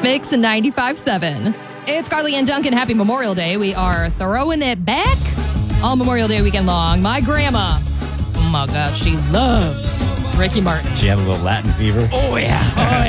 Mix and 95.7. It's Carly and Duncan. Happy Memorial Day. We are throwing it back all Memorial Day weekend long. My grandma, oh my God, she loved Ricky Martin. She had a little Latin fever. Oh, yeah. Oh,